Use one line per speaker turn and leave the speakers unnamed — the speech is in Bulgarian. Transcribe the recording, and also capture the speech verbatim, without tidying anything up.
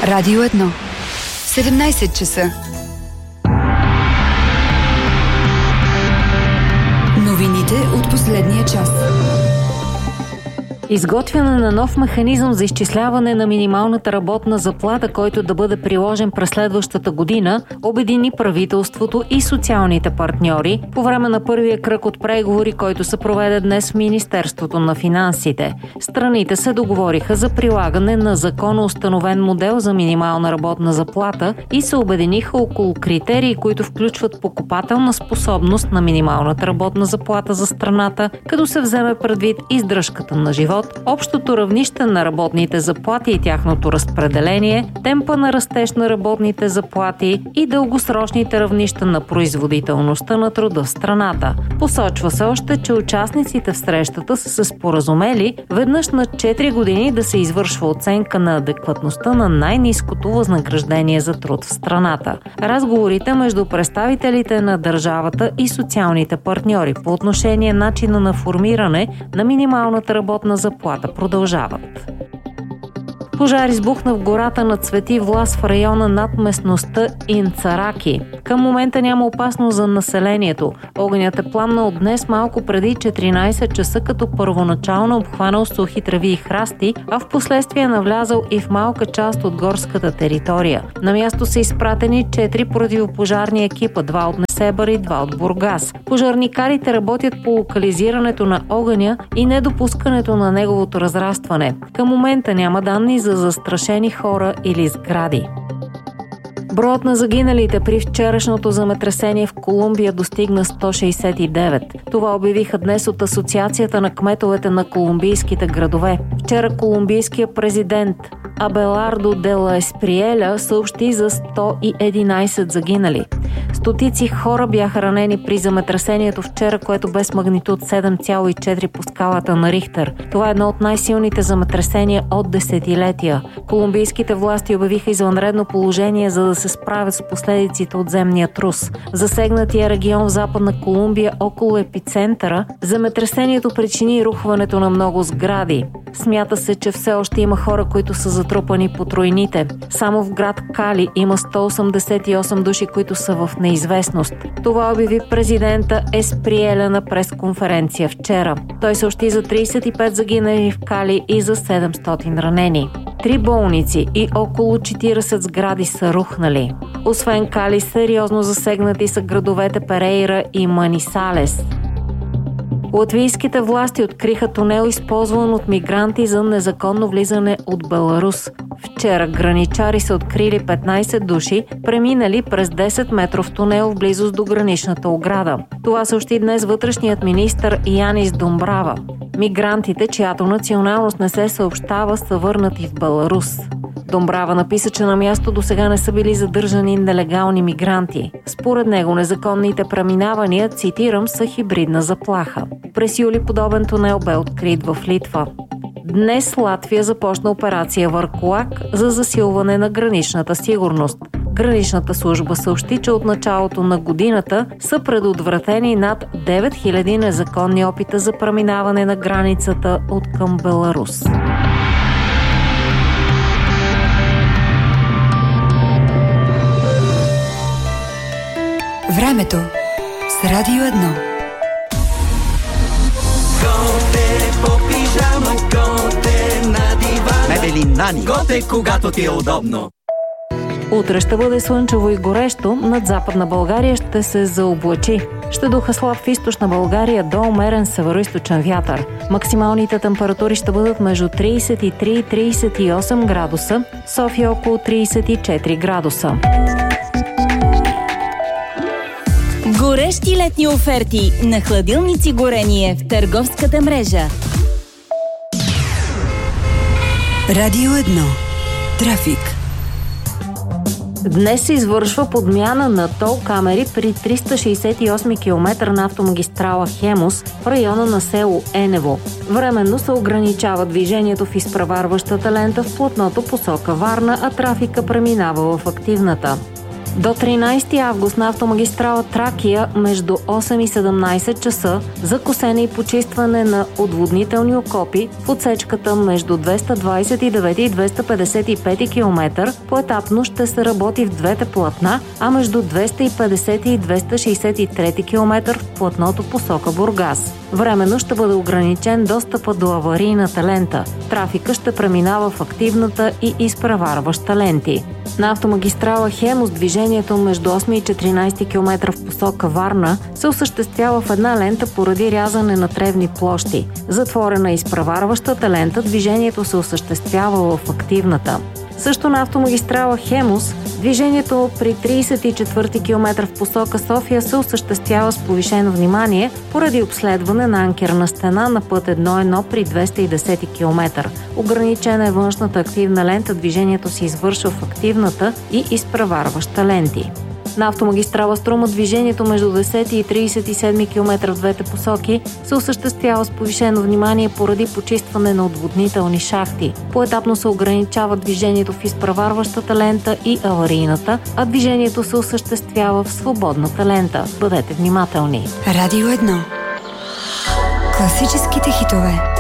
Радио едно. седемнайсет часа. Новините от последния час.
Изготвяне на нов механизъм за изчисляване на минималната работна заплата, който да бъде приложен през следващата година, обедини правителството и социалните партньори по време на първия кръг от преговори, който се проведе днес в Министерството на финансите. Страните се договориха за прилагане на законоустановен модел за минимална работна заплата и се обединиха около критерии, които включват покупателна способност на минималната работна заплата за страната, като се вземе предвид издръжката на живот, общото равнище на работните заплати и тяхното разпределение, темпа на растеж на работните заплати и дългосрочните равнища на производителността на труда в страната. Посочва се още, че участниците в срещата са се споразумели веднъж на четири години да се извършва оценка на адекватността на най-ниското възнаграждение за труд в страната. Разговорите между представителите на държавата и социалните партньори по отношение начина на формиране на минималната работна заплата продължават. Пожар избухна в гората на Цвети Влас в района над местността Инцараки. Към момента няма опасност за населението. Огънят е пламнал днес малко преди четиринайсет часа, като първоначално обхванал сухи трави и храсти, а в последствие навлязал и в малка част от горската територия. На място са изпратени четири противопожарни екипа, два от Несебър и два от Бургас. Пожарникарите работят по локализирането на огъня и недопускането на неговото разрастване. Към момента няма данни за застрашени хора или сгради. Броят на загиналите при вчерашното земетресение в Колумбия достигна сто шейсет и девет. Това обявиха днес от Асоциацията на кметовете на колумбийските градове. Вчера колумбийският президент Абелардо де ла Есприеля съобщи за сто и единайсет загинали. Стотици хора бяха ранени при земетресението вчера, което бе с магнитуд седем цяло и четири по скалата на Рихтер. Това е едно от най-силните земетресения от десетилетия. Колумбийските власти обявиха извънредно положение, за да се справят с последиците от земния трус. Засегнатия регион в Западна Колумбия около епицентъра, земетресението причини рухването на много сгради. Смята се, че все още има хора, които са затрупани под руините. Само в град Кали има сто осемдесет и осем души, които са в неизвестност. Това обяви президента Есприеля на пресконференция вчера. Той съобщи за трийсет и пет загинали в Кали и за седемстотин ранени. Три болници и около четирийсет сгради са рухнали. Освен Кали, сериозно засегнати са градовете Перейра и Манисалес. Латвийските власти откриха тунел, използван от мигранти за незаконно влизане от Беларус. Вчера граничари са открили петнайсет души, преминали през десет метров тунел в близост до граничната ограда. Това съобщи днес вътрешният министър Янис Домбрава. Мигрантите, чиято националност не се съобщава, са върнати в Беларус. Домбрава написа, че на място до сега не са били задържани нелегални мигранти. Според него незаконните преминавания, цитирам, са хибридна заплаха. През юли подобен тунел бе открит в Литва. Днес Латвия започна операция Върколак за засилване на граничната сигурност. Граничната служба съобщи, че от началото на годината са предотвратени над девет хиляди незаконни опита за преминаване на границата от към Беларус.
Времето с Радио едно.
Готе по пижама, готе на дивана. Мебели Нани. Готе, когато ти е удобно.
Утре ще бъде слънчево и горещо, над Западна България ще се заоблачи. Ще духа слаб в източна България до умерен североизточен вятър. Максималните температури ще бъдат между трийсет и три и трийсет и осем градуса, София около трийсет и четири градуса.
Горещи летни оферти на хладилници горение в търговската мрежа.
Радио едно. Трафик.
Днес се извършва подмяна на тол камери при триста шейсет и осми километър на автомагистрала Хемус в района на село Енево. Временно се ограничава движението в изпреварващата лента в платното посока Варна, а трафика преминава в активната. До тринайсети август на автомагистрала Тракия между осем и седемнайсет часа за косене и почистване на отводнителни окопи в отсечката между двеста двайсет и девети и двеста петдесет и пети километър поетапно ще се работи в двете платна, а между двеста и петдесети и двеста шейсет и трети километър в платното посока Бургас. Временно ще бъде ограничен достъпа до аварийната лента. Трафика ще преминава в активната и изпреварваща ленти. На автомагистрала Хемус движението между осми и четиринайсети километър в посока Варна се осъществява в една лента поради рязане на тревни площи. Затворена изпреварващата лента, движението се осъществява в активната. Също на автомагистрала Хемус движението при трийсет и четвърти километър в посока София се осъществява с повишено внимание поради обследване на анкерна стена на път едно едно при двеста и десети километър. Ограничена е външната активна лента, движението се извършва в активната и изпреварваща ленти. На автомагистрала Струма движението между десети и трийсет и седми километър в двете посоки се осъществява с повишено внимание поради почистване на отводнителни шахти. Поетапно се ограничава движението в изпреварващата лента и аварийната, а движението се осъществява в свободната лента. Бъдете внимателни.
Радио едно. Класическите хитове.